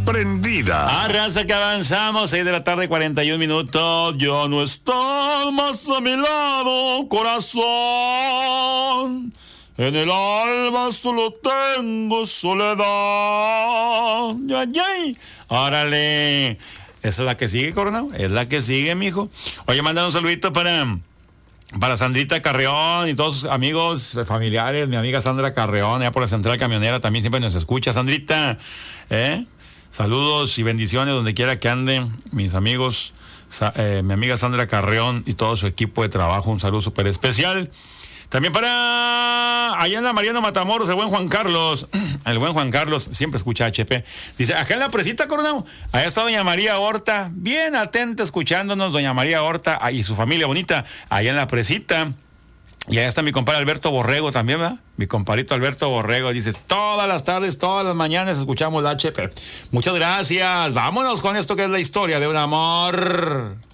prendida. Raza que avanzamos, 6 de la tarde, 41 minutos. Yo no estoy más a mi lado, corazón. En el alma solo tengo soledad. Ay, ay. Órale. Esa es la que sigue, Coronado. Es la que sigue, mijo. Oye, mandan un saludito para Sandrita Carreón y todos sus amigos, familiares. Mi amiga Sandra Carreón, allá por la central camionera, también siempre nos escucha. Sandrita, saludos y bendiciones donde quiera que anden mis amigos. Mi amiga Sandra Carreón y todo su equipo de trabajo. Un saludo súper especial. También para allá en la Mariano Matamoros, el buen Juan Carlos. El buen Juan Carlos, siempre escucha HP. Dice, acá en la presita, Coronel, allá está doña María Horta, bien atenta escuchándonos, doña María Horta y su familia bonita, allá en la presita. Y allá está mi compadre Alberto Borrego también, ¿verdad? Mi compadrito Alberto Borrego, dice, todas las tardes, todas las mañanas escuchamos la HP. Muchas gracias. Vámonos con esto que es la historia de un amor.